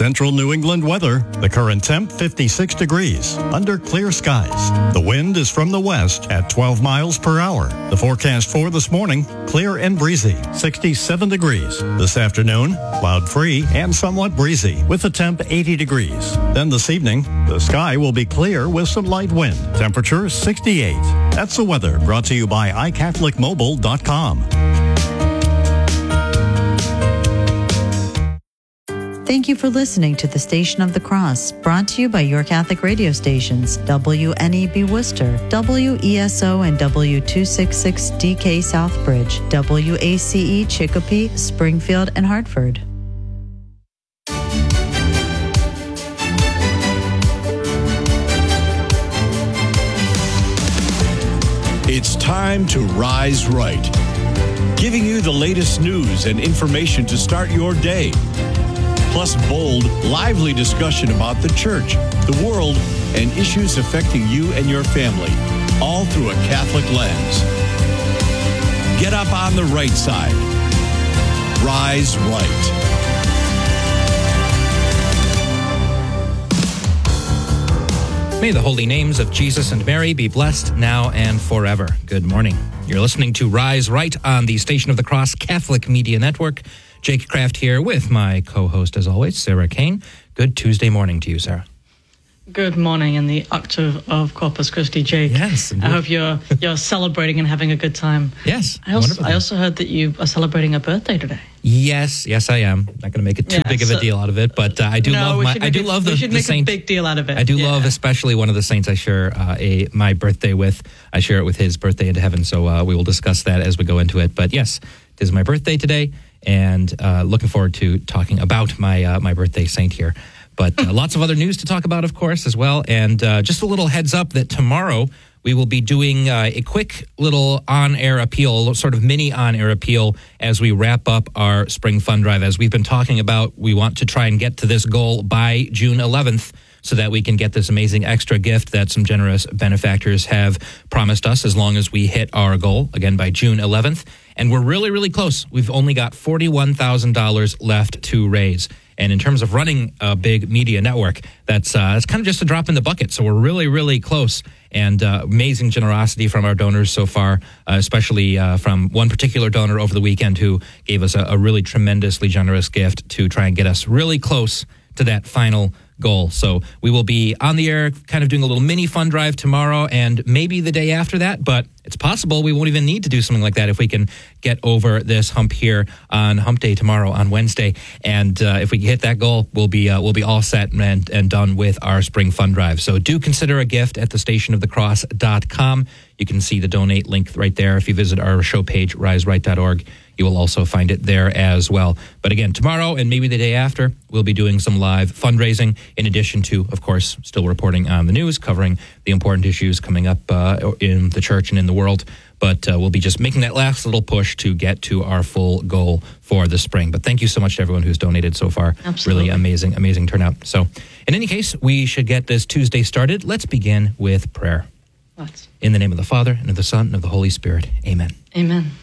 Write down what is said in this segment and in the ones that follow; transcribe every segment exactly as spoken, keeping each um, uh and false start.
Central New England weather. The current temp fifty-six degrees under clear skies. The wind is from the west at twelve miles per hour. The forecast for this morning, clear and breezy, sixty-seven degrees. This afternoon, cloud-free and somewhat breezy with the temp eighty degrees. Then this evening, the sky will be clear with some light wind. Temperature sixty-eight. That's the weather brought to you by i catholic mobile dot com. Thank you for listening to the Station of the Cross, brought to you by your Catholic radio stations, W N E B Worcester, W E S O and W two sixty-six D K Southbridge, W A C E Chicopee, Springfield, and Hartford. It's time to Rise Right, giving you the latest news and information to start your day. Plus bold, lively discussion about the church, the world, and issues affecting you and your family, all through a Catholic lens. Get up on the right side. Rise Right. May the holy names of Jesus and Mary be blessed now and forever. Good morning. You're listening to Rise Right on the Station of the Cross Catholic Media Network. Jake Kraft here with my co-host, as always, Sarah Kane. Good Tuesday morning to you, Sarah. Good morning in the octave of Corpus Christi, Jake. Yes. I hope you're you're celebrating and having a good time. Yes. I also I also heard that you are celebrating a birthday today. Yes, yes, I am. Not going to make it too yeah, big of so, a deal out of it, but uh, I do no, love my. I do it, love the, we should the make saint. a big deal out of it. I do yeah. love, especially one of the saints I share uh, a my birthday with. I share it with his birthday into heaven, so uh, we will discuss that as we go into it. But yes, it is my birthday today. And uh, looking forward to talking about my uh, my birthday saint here. But uh, lots of other news to talk about, of course, as well. And uh, just a little heads up that tomorrow we will be doing uh, a quick little on-air appeal, sort of mini on-air appeal as we wrap up our spring fund drive. As we've been talking about, we want to try and get to this goal by June eleventh so that we can get this amazing extra gift that some generous benefactors have promised us as long as we hit our goal, again, by June eleventh. And we're really, really close. We've only got forty-one thousand dollars left to raise. And in terms of running a big media network, that's uh, that's kind of just a drop in the bucket. So we're really, really close. And uh, amazing generosity from our donors so far, uh, especially uh, from one particular donor over the weekend who gave us a, a really tremendously generous gift to try and get us really close to that final goal. So we will be on the air kind of doing a little mini fund drive tomorrow and maybe the day after that, but it's possible we won't even need to do something like that if we can get over this hump here on hump day tomorrow on Wednesday. And uh, if we hit that goal, we'll be uh, we'll be all set and, and done with our spring fund drive. So do consider a gift at the station of the cross dot com. You can see the donate link right there. If you visit our show page, rise right dot org, you will also find it there as well. But again, tomorrow and maybe the day after, we'll be doing some live fundraising in addition to, of course, still reporting on the news, covering the important issues coming up uh, in the church and in the world. But uh, we'll be just making that last little push to get to our full goal for the spring. But thank you so much to everyone who's donated so far. Absolutely. Really amazing, amazing turnout. So in any case, we should get this Tuesday started. Let's begin with prayer. Let's. In the name of the Father, and of the Son, and of the Holy Spirit. Amen. Amen.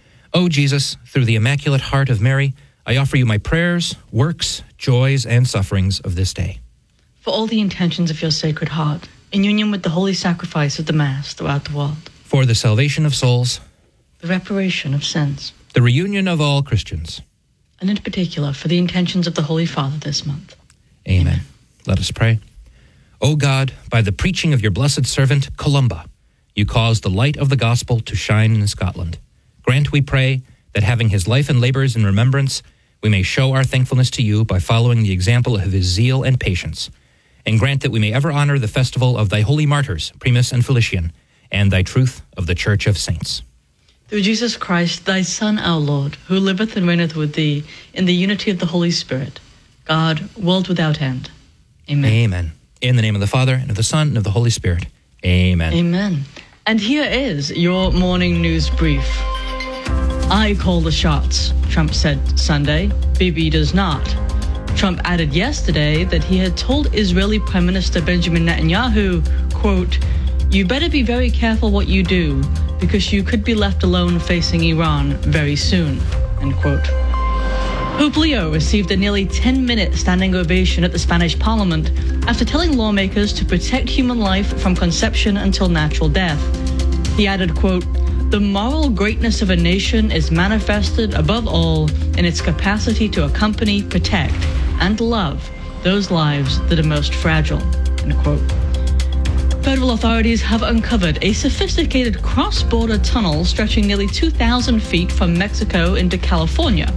O Jesus, through the Immaculate Heart of Mary, I offer you my prayers, works, joys, and sufferings of this day. For all the intentions of your Sacred Heart, in union with the holy sacrifice of the Mass throughout the world. For the salvation of souls. The reparation of sins. The reunion of all Christians. And in particular, for the intentions of the Holy Father this month. Amen. Amen. Let us pray. O God, by the preaching of your blessed servant, Columba, you caused the light of the gospel to shine in Scotland. Grant, we pray, that having his life and labors in remembrance, we may show our thankfulness to you by following the example of his zeal and patience. And grant that we may ever honor the festival of thy holy martyrs, Primus and Felician, and thy truth of the Church of Saints. Through Jesus Christ, thy Son, our Lord, who liveth and reigneth with thee in the unity of the Holy Spirit, God, world without end. Amen. Amen. In the name of the Father, and of the Son, and of the Holy Spirit. Amen. Amen. And here is your morning news brief. I call the shots, Trump said Sunday. Bibi does not. Trump added yesterday that he had told Israeli Prime Minister Benjamin Netanyahu, quote, "You better be very careful what you do, because you could be left alone facing Iran very soon," end quote. Pope Leo received a nearly ten-minute standing ovation at the Spanish Parliament after telling lawmakers to protect human life from conception until natural death. He added, quote, "The moral greatness of a nation is manifested above all in its capacity to accompany, protect, and love those lives that are most fragile," end quote. Federal authorities have uncovered a sophisticated cross-border tunnel stretching nearly two thousand feet from Mexico into California.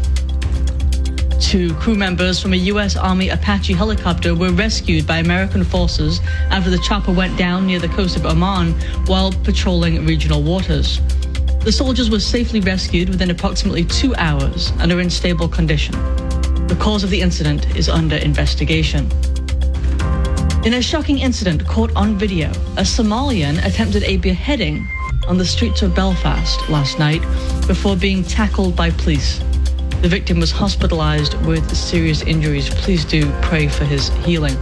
Two crew members from a U S Army Apache helicopter were rescued by American forces after the chopper went down near the coast of Oman while patrolling regional waters. The soldiers were safely rescued within approximately two hours and are in stable condition. The cause of the incident is under investigation. In a shocking incident caught on video, a Somalian attempted a beheading on the streets of Belfast last night before being tackled by police. The victim was hospitalized with serious injuries. Please do pray for his healing.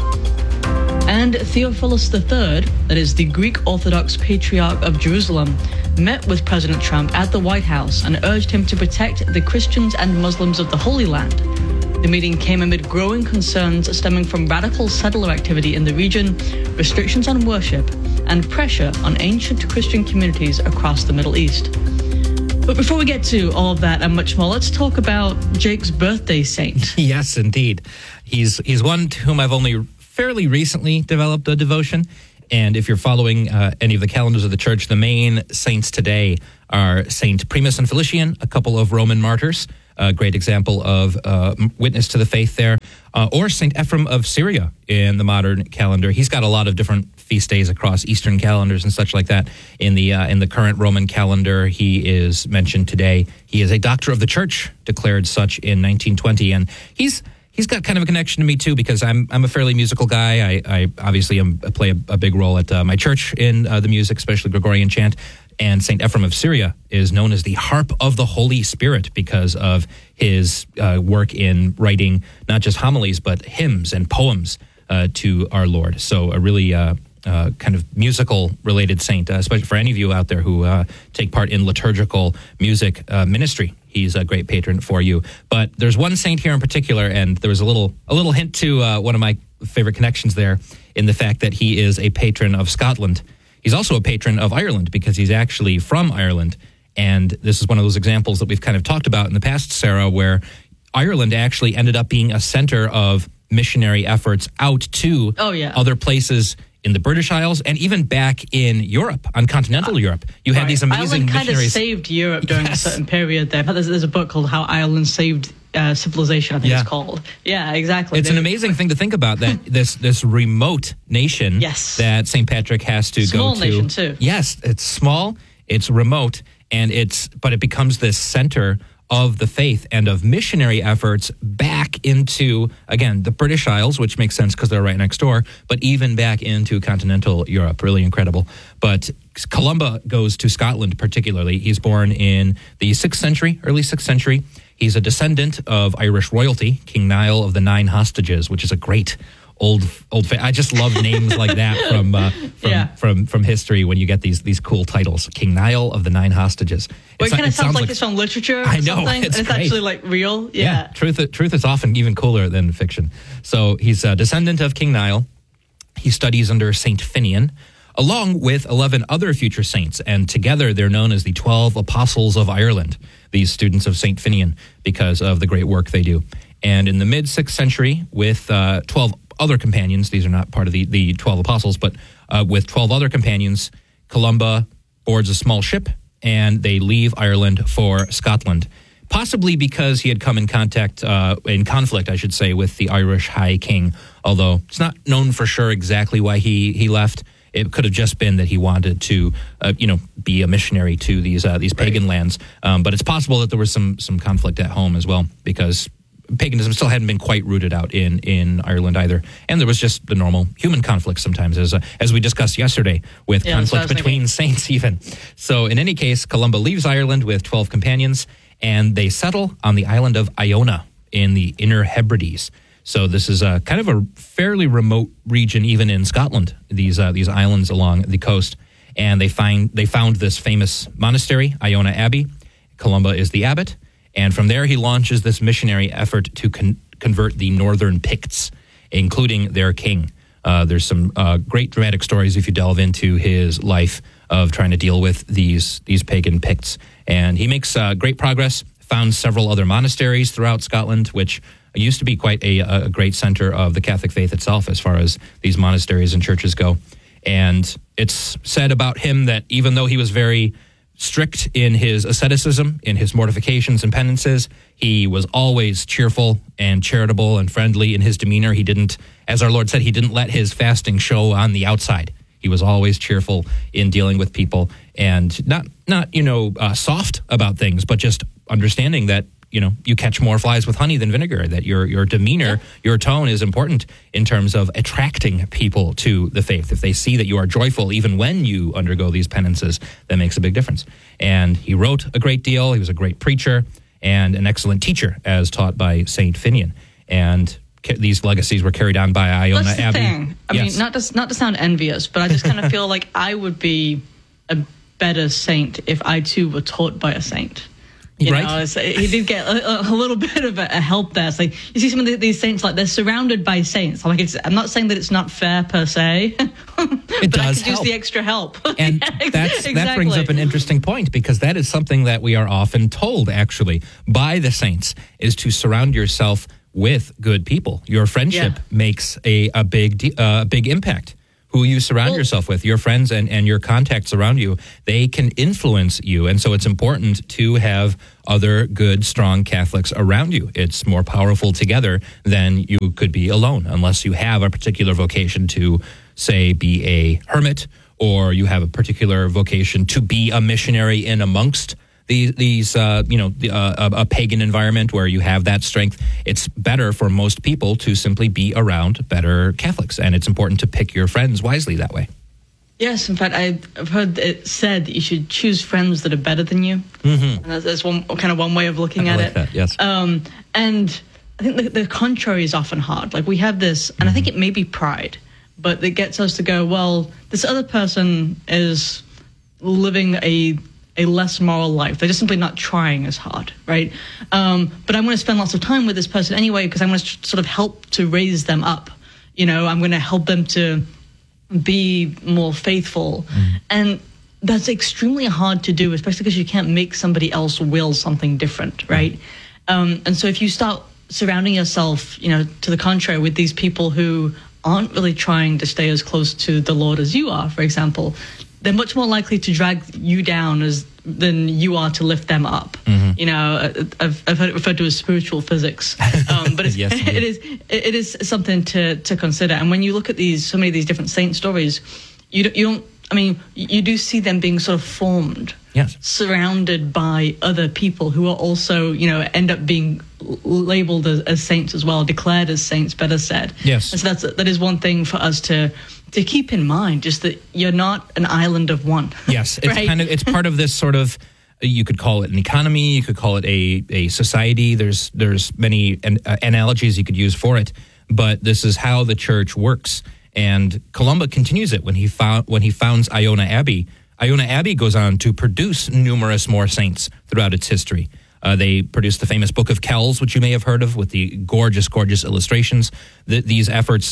And Theophilus the Third, that is the Greek Orthodox Patriarch of Jerusalem, met with President Trump at the White House and urged him to protect the Christians and Muslims of the Holy Land. The meeting came amid growing concerns stemming from radical settler activity in the region, restrictions on worship, and pressure on ancient Christian communities across the Middle East. But before we get to all of that and much more, let's talk about Jake's birthday saint. Yes, indeed. He's he's one to whom I've only fairly recently developed a devotion. And if you're following uh, any of the calendars of the church, the main saints today are Saint Primus and Felician, a couple of Roman martyrs, a great example of uh, witness to the faith there, uh, or Saint Ephrem of Syria in the modern calendar. He's got a lot of different feast days across Eastern calendars and such like that. In the uh, in the current Roman calendar, he is mentioned today. He is a doctor of the church, declared such in nineteen twenty, and he's he's got kind of a connection to me too because I'm I'm a fairly musical guy. I, I obviously am, play a, a big role at uh, my church in uh, the music, especially Gregorian chant. And Saint Ephrem of Syria is known as the harp of the Holy Spirit because of his uh, work in writing not just homilies, but hymns and poems uh, to our Lord. So a really uh, uh, kind of musical-related saint, uh, especially for any of you out there who uh, take part in liturgical music uh, ministry. He's a great patron for you. But there's one saint here in particular, and there was a little a little hint to uh, one of my favorite connections there in the fact that he is a patron of Scotland. He's also a patron of Ireland because he's actually from Ireland. And this is one of those examples that we've kind of talked about in the past, Sarah, where Ireland actually ended up being a center of missionary efforts out to oh, yeah. other places in the British Isles and even back in Europe, on continental uh, Europe. You had right. these amazing Ireland kind of missionaries. saved Europe during yes. a certain period there. There's, there's a book called How Ireland Saved uh, Civilization, I think yeah. it's called. Yeah, exactly. It's they, an amazing thing to think about, that this this remote nation yes. that Saint Patrick has to small go to. Small nation, too. Yes, it's small, it's remote, and it's but it becomes this center of the faith and of missionary efforts back into, again, the British Isles, which makes sense because they're right next door, but even back into continental Europe. Really incredible. But Columba goes to Scotland particularly. He's born in the sixth century, early sixth century. He's a descendant of Irish royalty, King Niall of the Nine Hostages, which is a great old old fa- I just love names like that from uh, from, yeah. from from history when you get these these cool titles. King Niall of the Nine Hostages. Well, it kind of it sounds like, like it's from literature or I know, something. it's and it's great. actually like real. Yeah. yeah. Truth truth is often even cooler than fiction. So he's a descendant of King Niall. He studies under Saint Finian, along with eleven other future saints, and together they're known as the twelve Apostles of Ireland, these students of Saint Finian, because of the great work they do. And in the mid-sixth century, with uh, twelve other companions, these are not part of the, the twelve apostles, but uh, with twelve other companions, Columba boards a small ship, and they leave Ireland for Scotland, possibly because he had come in contact, uh, in conflict, I should say, with the Irish High King, although it's not known for sure exactly why he, he left. It could have just been that he wanted to, uh, you know, be a missionary to these uh, these pagan right. lands. Um, but it's possible that there was some some conflict at home as well, because paganism still hadn't been quite rooted out in, in Ireland either. And there was just the normal human conflict sometimes, as uh, as we discussed yesterday, with yeah, conflict between thinking. saints even. So in any case, Columba leaves Ireland with twelve companions, and they settle on the island of Iona in the Inner Hebrides. So this is a kind of a fairly remote region, even in Scotland, these uh, these islands along the coast. And they find they found this famous monastery, Iona Abbey. Columba is the abbot, And from there, he launches this missionary effort to con- convert the northern Picts, including their king. Uh, there's some uh, great dramatic stories if you delve into his life of trying to deal with these these pagan Picts. And he makes uh, great progress, founds several other monasteries throughout Scotland, which used to be quite a, a great center of the Catholic faith itself as far as these monasteries and churches go. And it's said about him that even though he was very strict in his asceticism, in his mortifications and penances, he was always cheerful and charitable and friendly in his demeanor. He didn't, as our Lord said, he didn't let his fasting show on the outside. He was always cheerful in dealing with people and not, not you know, uh, soft about things, but just understanding that, you know, you catch more flies with honey than vinegar, that your your demeanor, your tone is important in terms of attracting people to the faith. If they see that you are joyful even when you undergo these penances, that makes a big difference. And he wrote a great deal. He was a great preacher and an excellent teacher, as taught by Saint Finian. And ca- these legacies were carried on by Iona That's the Abbey. thing. I Yes. mean, not to, not to sound envious, but I just kind of feel like I would be a better saint if I too were taught by a saint. You Right. know, it's, he did get a, a little bit of a, a help there. So you see some of the, these saints, like they're surrounded by saints. Like it's, I'm not saying that it's not fair per se, It but does I could use help. the extra help. And Yeah, that's, exactly. that brings up an interesting point, because that is something that we are often told, actually, by the saints, is to surround yourself with good people. Your friendship Yeah. makes a, a big de- uh, big impact. Who you surround Well- yourself with, your friends and, and your contacts around you, they can influence you. And so it's important to have other good, strong Catholics around you. It's more powerful together than you could be alone, unless you have a particular vocation to, say, be a hermit, or you have a particular vocation to be a missionary in amongst these, these uh, you know, the, uh, a, a pagan environment where you have that strength. It's better for most people to simply be around better Catholics, and it's important to pick your friends wisely that way. Yes, in fact, I've heard it said that you should choose friends that are better than you. Mm-hmm. And that's, that's one kind of one way of looking I at like it. that, yes. Um, and I think the, the contrary is often hard. Like we have this, and I think it may be pride, but it gets us to go, well, this other person is living a a less moral life. They're just simply not trying as hard, right? Um, but I'm going to spend lots of time with this person anyway because I'm going to sort of help to raise them up. You know, I'm going to help them to be more faithful. Mm. And that's extremely hard to do, especially because you can't make somebody else will something different, right? Mm. Um, and so if you start surrounding yourself, you know, to the contrary, with these people who aren't really trying to stay as close to the Lord as you are, for example, they're much more likely to drag you down as than you are to lift them up. Mm-hmm. You know, I've, I've heard it referred to as spiritual physics, um, but it's, Yes, it is it is something to to consider. And when you look at these so many of these different saint stories, you don't, you don't. I mean, you do see them being sort of formed, yes, surrounded by other people who are also, you know, end up being labeled as, as saints as well, declared as saints, better said. Yes. And so that's that is one thing for us to to keep in mind, just that you're not an island of one. Yes, it's right? kind of it's part of this sort of, you could call it an economy, you could call it a, a society. There's there's many an, uh, analogies you could use for it, but this is how the church works. And Columba continues it when he found when he founds Iona Abbey. Iona Abbey goes on to produce numerous more saints throughout its history. Uh, they produced the famous Book of Kells, which you may have heard of, with the gorgeous, gorgeous illustrations. The, these efforts.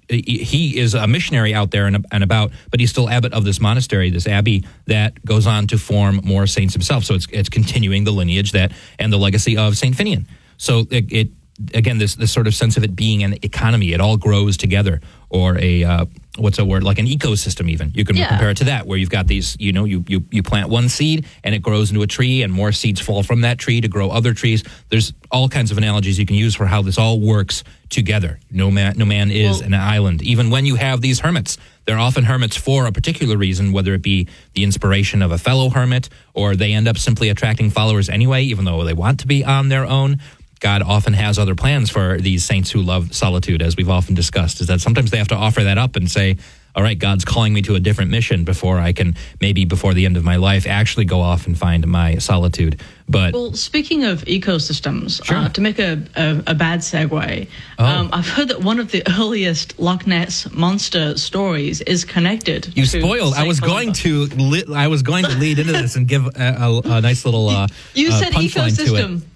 He is a missionary out there and, and about, but he's still abbot of this monastery, this abbey, that goes on to form more saints himself. So it's it's continuing the lineage that and the legacy of Saint Finian. So it, it again, this this sort of sense of it being an economy, it all grows together, or a uh, what's a word, like an ecosystem even. You can Yeah. compare it to that, where you've got these, you know, you, you, you plant one seed and it grows into a tree, and more seeds fall from that tree to grow other trees. There's all kinds of analogies you can use for how this all works together. No man, no man is Well, an island. Even when you have these hermits, they're often hermits for a particular reason, whether it be the inspiration of a fellow hermit, or they end up simply attracting followers anyway, even though they want to be on their own. God often has other plans for these saints who love solitude, as we've often discussed, is that sometimes they have to offer that up and say, all right, God's calling me to a different mission before I can, maybe before the end of my life, actually go off and find my solitude. But Well, speaking of ecosystems, Sure. uh, to make a, a, a bad segue, Oh. um, I've heard that one of the earliest Loch Ness monster stories is connected. you to spoiled. I Saint was Columba. going to, li- I was going to lead into this and give a, a, a nice little uh, You uh, said punchline to it. ecosystem.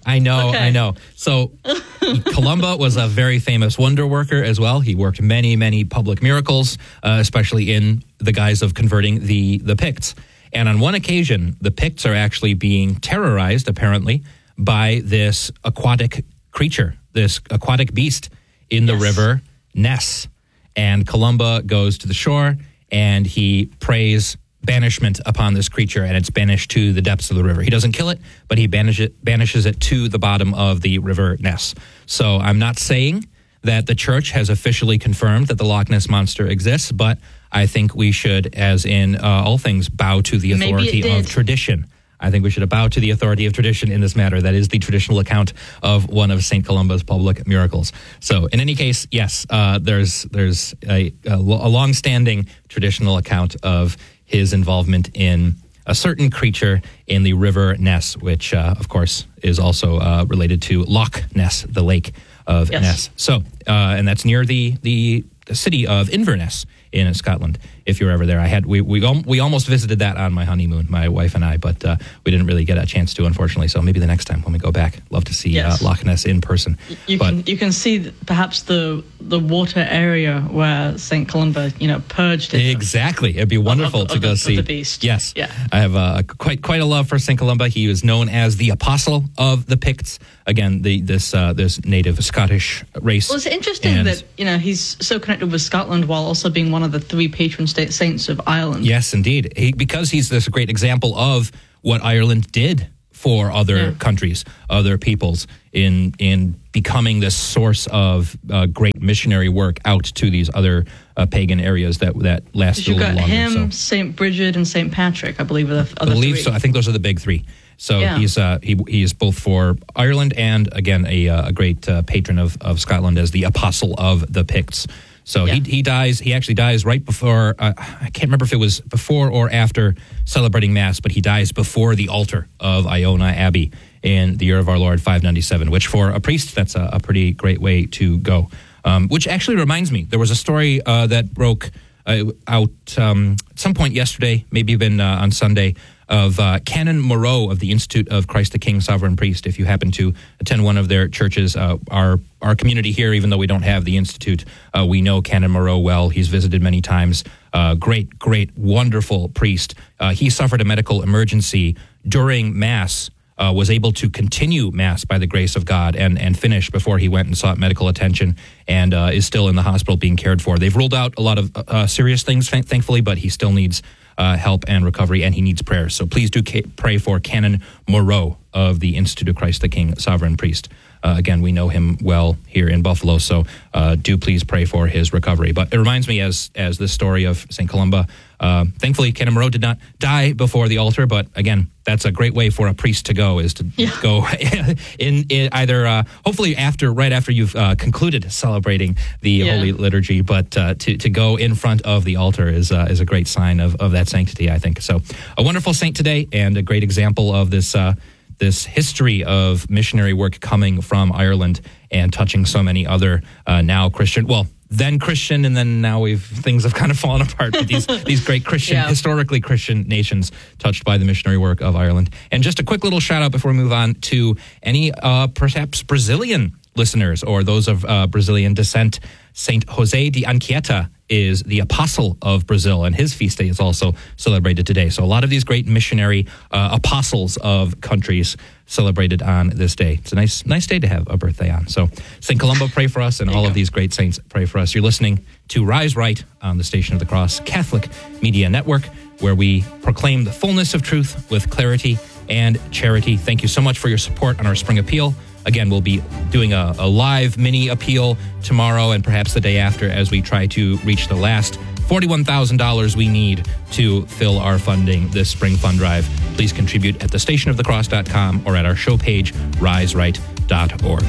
I know, Okay. I know. So Columba was a very famous wonder worker as well. He worked many, many public miracles, uh, especially in the guise of converting the, the Picts. And on one occasion, the Picts are actually being terrorized, apparently, by this aquatic creature, this aquatic beast in the Yes. river Ness. And Columba goes to the shore and he prays banishment upon this creature, and it's banished to the depths of the river. He doesn't kill it, but he banish it, banishes it to the bottom of the river Ness. So I'm not saying that the church has officially confirmed that the Loch Ness Monster exists, but I think we should, as in uh, all things, bow to the Maybe it authority did. of tradition. I think we should bow to the authority of tradition in this matter. That is the traditional account of one of Saint Columba's public miracles. So, in any case, yes, uh, there's there's a, a, lo- a long-standing traditional account of his involvement in a certain creature in the river Ness, which, uh, of course, is also uh, related to Loch Ness, the lake of Yes. Ness. So, uh, and that's near the the city of Inverness in Scotland. If you're ever there, I had we we al- we almost visited that on my honeymoon, my wife and I, but uh, we didn't really get a chance to, unfortunately. So maybe the next time when we go back, love to see Yes. uh, Loch Ness in person. You but can you can see th- perhaps the the water area where Saint Columba, you know, purged it. exactly, it'd be wonderful of- to of go the- of see the beast. Yes, Yeah. I have uh, quite quite a love for Saint Columba. He was known as the apostle of the Picts. Again, the this uh, this native Scottish race. Well, it's interesting And- that, you know, he's so connected with Scotland while also being one of the three patron state saints of Ireland. Yes, indeed. He, because he's this great example of what Ireland did for other Yeah. countries, other peoples, in in becoming this source of uh, great missionary work out to these other uh, pagan areas that that lasted a You've little got longer. him, so. Saint Bridget, and Saint Patrick, I believe, are the I other believe three. so. I think those are the big three. So Yeah. he's uh, he he is both for Ireland and again a uh, a great uh, patron of, of Scotland as the apostle of the Picts. So Yeah. he he dies. He actually dies right before. Uh, I can't remember if it was before or after celebrating Mass, but he dies before the altar of Iona Abbey in the year of our Lord five ninety-seven. Which for a priest, that's a, a pretty great way to go. Um, which actually reminds me, there was a story uh, that broke uh, out um, at some point yesterday, maybe even uh, on Sunday, of uh, Canon Moreau of the Institute of Christ the King Sovereign Priest. If you happen to attend one of their churches, uh, our our community here, even though we don't have the Institute, uh, we know Canon Moreau well. He's visited many times. Uh, great, great, wonderful priest. Uh, he suffered a medical emergency during Mass, uh, was able to continue Mass by the grace of God and, and finish before he went and sought medical attention, and uh, is still in the hospital being cared for. They've ruled out a lot of uh, serious things, th- thankfully, but he still needs Uh, help and recovery, and he needs prayers. So please do ca- pray for Canon Moreau of the Institute of Christ the King Sovereign Priest. Uh, again, we know him well here in Buffalo, so uh, do please pray for his recovery. But it reminds me, as as this story of Saint Columba, uh, thankfully Canon Moreau did not die before the altar, but again, that's a great way for a priest to go, is to Yeah. go in, in either, uh, hopefully after, right after you've uh, concluded celebrating the Yeah. Holy Liturgy, but uh, to, to go in front of the altar is uh, is a great sign of, of that sanctity, I think. So a wonderful saint today, and a great example of this uh, this history of missionary work coming from Ireland and touching so many other uh, now Christian, well, then Christian, and then now we've things have kind of fallen apart. But these these great Christian, Yeah. historically Christian nations touched by the missionary work of Ireland. And just a quick little shout out before we move on to any uh, perhaps Brazilian listeners or those of uh, Brazilian descent. Saint Jose de Anchieta is the apostle of Brazil, and his feast day is also celebrated today. So a lot of these great missionary uh, apostles of countries celebrated on this day. It's a nice nice day to have a birthday on. So Saint Columba, pray for us, and all of these great saints, pray for us. You're listening to Rise Right on the Station of the Cross Catholic Media Network, where we proclaim the fullness of truth with clarity and charity. Thank you so much for your support on our Spring Appeal. Again, we'll be doing a, a live mini appeal tomorrow and perhaps the day after as we try to reach the last forty-one thousand dollars we need to fill our funding this spring fund drive. Please contribute at the station of the cross dot com or at our show page, rise right dot org.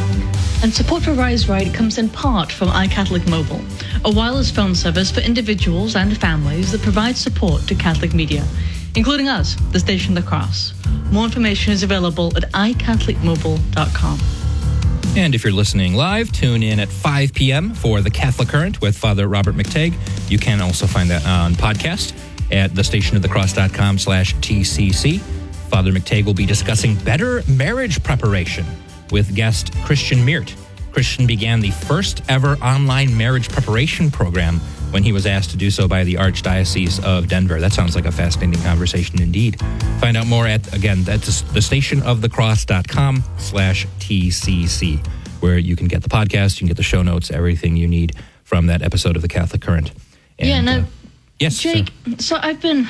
And support for Rise Right comes in part from iCatholic Mobile, a wireless phone service for individuals and families that provides support to Catholic media, including us, the Station of the Cross. More information is available at i catholic mobile dot com. And if you're listening live, tune in at five p.m. for The Catholic Current with Father Robert McTagg. You can also find that on podcast at the station of the cross dot com slash T C C. Father McTague will be discussing better marriage preparation with guest Christian Meert. Christian began the first ever online marriage preparation program when he was asked to do so by the Archdiocese of Denver. That sounds like a fascinating conversation indeed. Find out more at, again, that's the stationofthecross.com slash TCC, where you can get the podcast, you can get the show notes, everything you need from that episode of The Catholic Current. And, yeah, no, uh, yes, Jake, so I've been...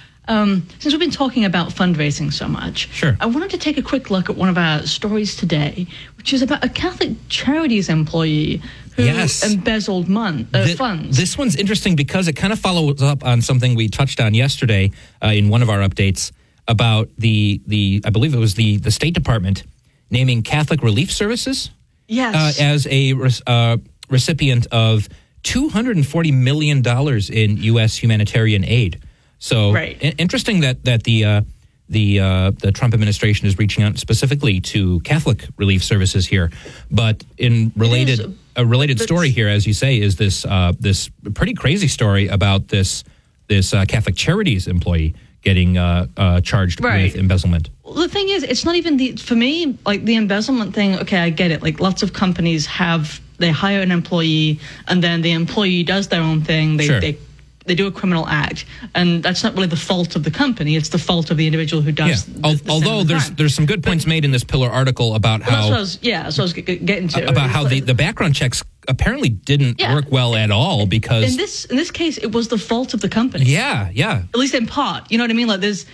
Um, since we've been talking about fundraising so much, sure. I wanted to take a quick look at one of our stories today, which is about a Catholic Charities employee who yes. embezzled mon- uh, the, funds. This one's interesting because it kind of follows up on something we touched on yesterday uh, in one of our updates about the, the I believe it was the, the State Department naming Catholic Relief Services yes. uh, as a uh, recipient of two hundred forty million dollars in U S humanitarian aid. So right. I- interesting that that the uh, the uh, the Trump administration is reaching out specifically to Catholic relief services here, but in related is, a related story here, as you say, is this uh, this pretty crazy story about this this uh, Catholic Charities employee getting uh, uh, charged right. with embezzlement. Well, the thing is, it's not even the for me like the embezzlement thing. Okay, I get it. Like lots of companies have they hire an employee and then the employee does their own thing. They sure. they. They do a criminal act, and that's not really the fault of the company. It's the fault of the individual who does. Yeah. The, the Although there's crime. there's some good points but, made in this Pillar article about well, how that's what I was, yeah, that's what I was g- getting to about how the, the background checks apparently didn't yeah. work well at all because in this in this case it was the fault of the company. Yeah, yeah. At least in part, you know what I mean. Like there's,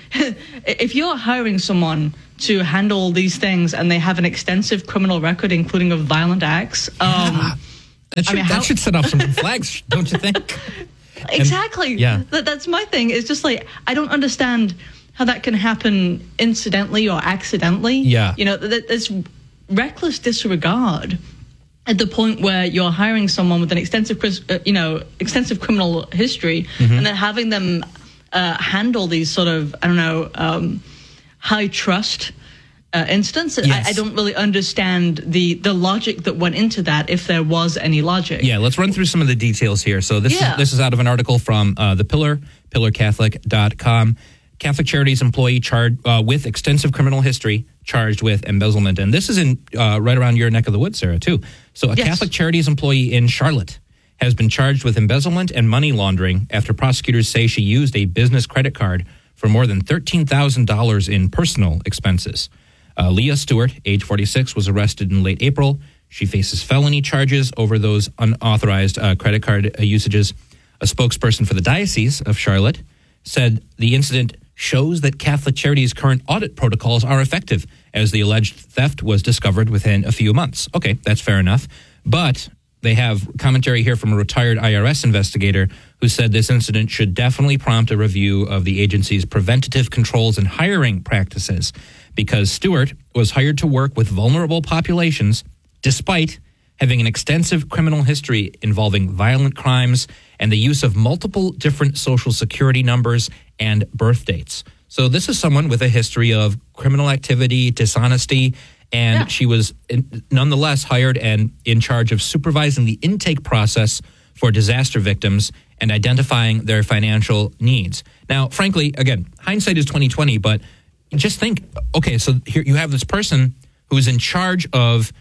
if you're hiring someone to handle these things and they have an extensive criminal record, including of violent acts, um, yeah. that should I mean, that how, should set off some flags, don't you think? Exactly. And, yeah. That, that's my thing. It's just like, I don't understand how that can happen incidentally or accidentally. Yeah. You know, that, that's reckless disregard at the point where you're hiring someone with an extensive, uh, you know, extensive criminal history mm-hmm. and then having them uh, handle these sort of, I don't know, um, high trust Uh, instance. Yes. I, I don't really understand the the logic that went into that, if there was any logic. Yeah, let's run through some of the details here. So this yeah. is this is out of an article from uh, The Pillar, pillar catholic dot com. Catholic Charities employee charged uh, with extensive criminal history, charged with embezzlement. And this is in uh, right around your neck of the woods, Sarah, too. So a yes. Catholic Charities employee in Charlotte has been charged with embezzlement and money laundering after prosecutors say she used a business credit card for more than thirteen thousand dollars in personal expenses. Uh, Leah Stewart, age forty-six, was arrested in late April. She faces felony charges over those unauthorized uh, credit card uh, usages. A spokesperson for the Diocese of Charlotte said the incident shows that Catholic Charities' current audit protocols are effective, as the alleged theft was discovered within a few months. Okay, that's fair enough. But they have commentary here from a retired I R S investigator who said this incident should definitely prompt a review of the agency's preventative controls and hiring practices, because Stewart was hired to work with vulnerable populations despite having an extensive criminal history involving violent crimes and the use of multiple different social security numbers and birth dates. So this is someone with a history of criminal activity, dishonesty, and yeah. she was in, nonetheless hired and in charge of supervising the intake process for disaster victims and identifying their financial needs. Now, frankly, again, hindsight is twenty twenty, but just think, okay, so here you have this person who is in charge of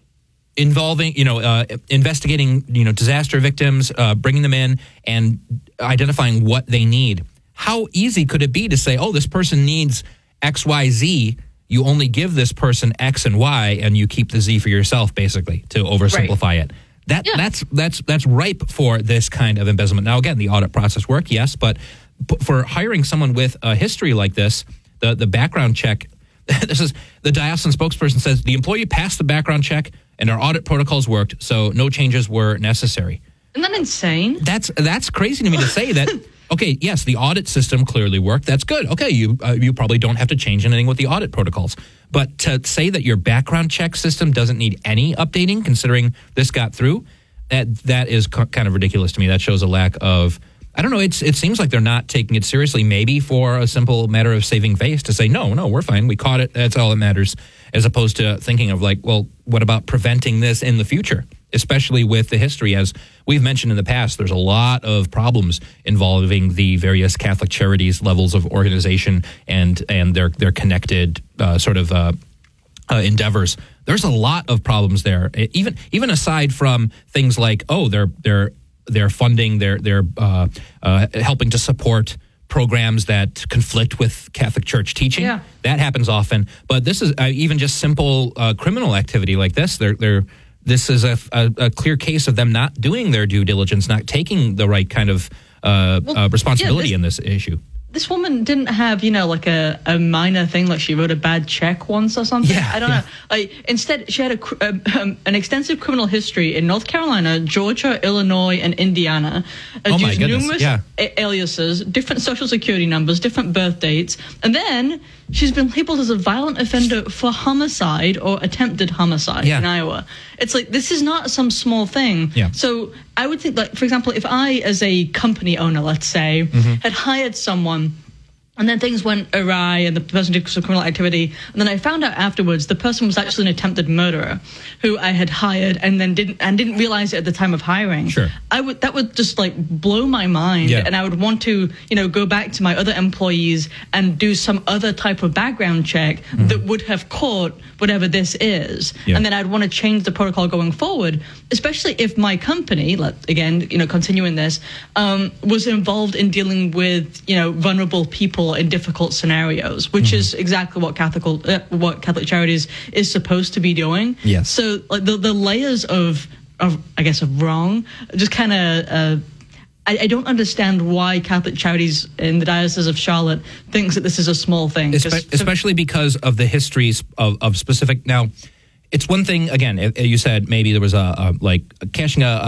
involving, you know, uh, investigating, you know, disaster victims, uh, bringing them in and identifying what they need. How easy could it be to say, oh, this person needs X, Y, Z. You only give this person X and Y and you keep the Z for yourself, basically, to oversimplify right. it. That yeah. that's that's that's ripe for this kind of embezzlement. Now, again, the audit process work, yes, but for hiring someone with a history like this, the the background check, this is the diocesan spokesperson says the employee passed the background check and our audit protocols worked, so no changes were necessary. Isn't that insane? That's that's crazy to me to say that. Okay, yes, the audit system clearly worked. That's good. Okay, you uh, you probably don't have to change anything with the audit protocols. But to say that your background check system doesn't need any updating, considering this got through, that that is co- kind of ridiculous to me. That shows a lack of, I don't know, it's it seems like they're not taking it seriously, maybe for a simple matter of saving face to say, no, no, we're fine. We caught it. That's all that matters, as opposed to thinking of like, well, what about preventing this in the future? especially with the history. As we've mentioned in the past, there's a lot of problems involving the various Catholic Charities levels of organization and and their their connected uh, sort of uh, uh, endeavors. There's a lot of problems there, even even aside from things like, oh, they're they're they're funding, they're they're uh, uh, helping to support programs that conflict with Catholic Church teaching. Yeah. That happens often. But this is uh, even just simple uh, criminal activity like this. They're, they're, this is a, a, a clear case of them not doing their due diligence, not taking the right kind of uh, Well, uh, responsibility yeah, this, in this issue. This woman didn't have, you know, like a, a minor thing, like she wrote a bad check once or something. Yeah, I don't yeah. know. Like, instead, she had a, cr- um, um, an extensive criminal history in North Carolina, Georgia, Illinois, and Indiana. Uh, Oh, my used goodness, numerous yeah. a- aliases, different social security numbers, different birth dates. And then she's been labeled as a violent offender for homicide or attempted homicide Yeah. in Iowa. It's like, this is not some small thing. Yeah. So I would think, like, for example, if I, as a company owner, let's say, Mm-hmm. had hired someone and then things went awry and the person did some criminal activity, and then I found out afterwards the person was actually an attempted murderer who I had hired and then didn't and didn't realize it at the time of hiring. Sure. I would that would just like blow my mind, Yeah. and I would want to, you know, go back to my other employees and do some other type of background check Mm-hmm. that would have caught whatever this is. Yeah. And then I'd want to change the protocol going forward, especially if my company, like, again, you know, continuing this, um, was involved in dealing with, you know, vulnerable people in difficult scenarios, which Mm-hmm. is exactly what Catholic uh, what Catholic Charities is supposed to be doing. Yes. So like the the layers of of I guess of wrong just kind of. Uh, I, I don't understand why Catholic Charities in the Diocese of Charlotte thinks that this is a small thing. Espe- Just- especially because of the histories of, of specific. Now, it's one thing, again, you said maybe there was a, a like cashing a,